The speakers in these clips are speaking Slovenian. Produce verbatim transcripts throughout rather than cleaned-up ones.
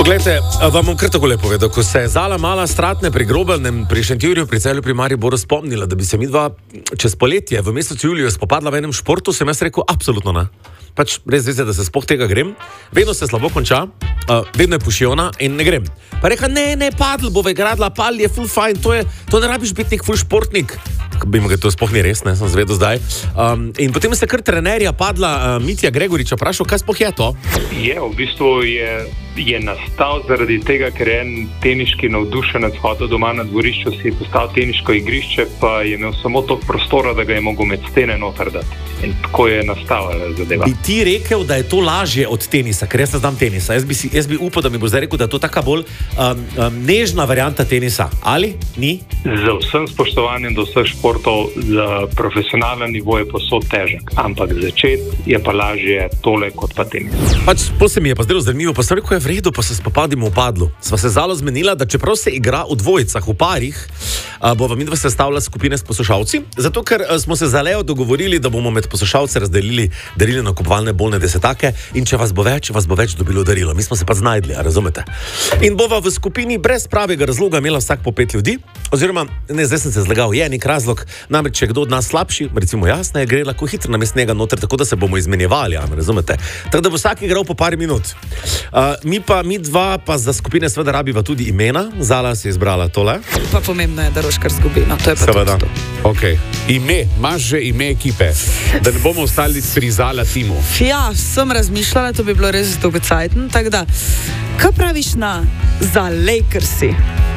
Poglejte, vam bom kar tako lepo povedal, ko se je Zala mala Stratne pri Grobelnem, pri Šentjurju, pri Celju, pri Mariboru spomnila, da bi se midva čez poletje v mesecu juliju spopadla v enem športu, sem jaz rekel, absolutno ne. Pač res veste, da se sploh tega grem, vedno se slabo konča, uh, vedno je pušiona in ne grem. Pa reka, ne, ne, padl bove, gradla, padl je full fajn, to je, to ne rabiš biti nek full športnik. Bi mu ga to sploh ni res, ne, sem zvedel zdaj. Um, in potem se kar trenerja padla uh, Mitja Gregoriča vprašal, kaj sploh je to? Je, v bistvu je, je nastal zaradi tega, ker je en teniški navdušenec hotel doma na dvorišču, si je postavil teniško igrišče, pa je imel samo toliko prostora, da ga je mogel med stene noter dati. In tako je nastala zadeva. Bi ti rekel, da je to lažje od tenisa, ker jaz ne znam tenisa. Jaz bi, si, jaz bi upal, da mi bo zdaj rekel, da je to taka bolj um, um, nežna varianta tenisa. Ali? Ni? Za vsem spoštovanjem do vseh športov, za profesionalen nivo je posod težek. Ampak začeti je pa lažje tole kot pa tenis. Pač pol se mi je pa zdelo zanimivo, pa sem rekel, je v redu, pa se spopadimo v padlu. Sva se Zalo zmenila, da čeprav se igra v dvojicah, v parih, uh, bova midva sestavila skupine s poslušalci, zato ker uh, smo se za Leo dogovorili, da bomo med poslušalce razdelili darili nakupovalne bolne desetake in če vas bo več, vas bo več dobilo darilo. Mi smo se pa znajdli, a razumete? In bova v skupini brez pravega razloga imela vsak po pet ljudi, oziroma, ne, zdaj sem se zlagal, je nek razlog, namreč, če kdo od nas slabši, recimo jaz, ne, gre lahko hitro namest njega noter, tako da se bomo izmenjevali, a razumete? Tako da bo vsak igral po par minut. Uh, mi pa, mi dva pa za skupine seveda rabiva tudi imena. Zala si je izbrala tole. Pa pomembno je, da Roškar zgubi, no to je pa seveda. tudi to. Ok, ime, imaš že ime ekipe, da ne bomo ostali pri Zala timu. Ja, sem razmišljala, to bi bilo res dolgocajten, tako da, kaj praviš na za Lakersi?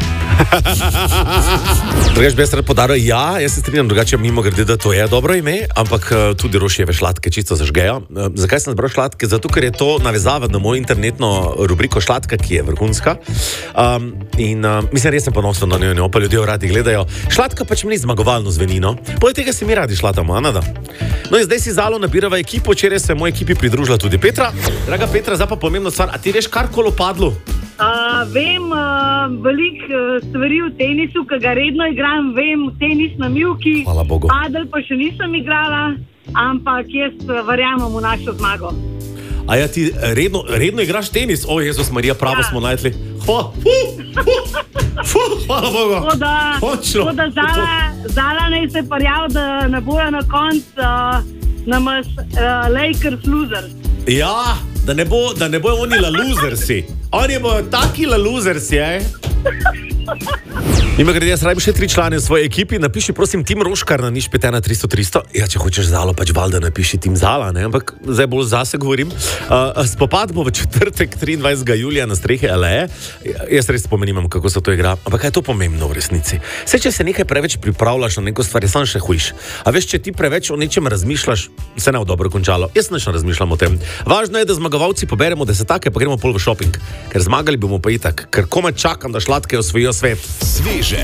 Drugač bi jaz rad podaril, ja, jaz se strinjam, drugače mimo grede, da to je dobro ime, ampak uh, tudi Rošijeve šlatke čisto zažgejo. Uh, zakaj sem zbral šlatke? Zato, ker je to navezava na mojo internetno rubriko Šlatka, ki je vrhunska. Um, in uh, mislim, res sem ponosen na njo, pa ljudje radi gledajo. Šlatka pač mi ni zmagovalno zvenino. Poleg tega se mi radi šlatamo, a nada? No in zdaj si Zalo nabirava ekipo, včeraj se je moji ekipi pridružila tudi Petra. Draga Petra, zdaj pa pomembna stvar, a ti veš karkoli o padlu? Uh, vem uh, veliko uh, stvari v tenisu, ki ga redno igram, vem tenis na mivki, padel pa še nisem igrala, ampak jaz uh, verjamem v našo zmago. A ja, ti redno, redno igraš tenis? O, Jezus Marija, pravo ja. Smo najdli. Hvala, hvala Bogu. Tako da Zala, Zala naj se parjav, da ne bojo na koncu uh, namas uh, Lakers losers. Ja, da ne bo, da ne bojo oni la losersi. Oni bojo taki la losersi, je? Ima grede, jaz rabim še tri člane v svoji ekipi, napiši prosim Tim Roškar na nič pet ena tristo tristo. Ja, če hočeš Zalo, pač valjda napiši Tim Zala, ne? Ampak zdaj bolj zase govorim. Uh, spopad bo v četrtek triindvajsetega julija na strehi Aleje. Jaz res spomenim, kako se to igra. Ampak kaj je to pomembno v resnici? Saj, če se nekaj preveč pripravljaš na neko stvar, je sam še hujš. A veš, če ti preveč o nečem razmišljaš, se ne bo dobro končalo. Jaz nič ne razmišljam o tem. Važno je, da zmagovalci poberemo desetake, pa gremo pol v shopping. Ker zmagali bomo pa itak. Ker komaj čakam, da šlatke osvojijo svet. Sveže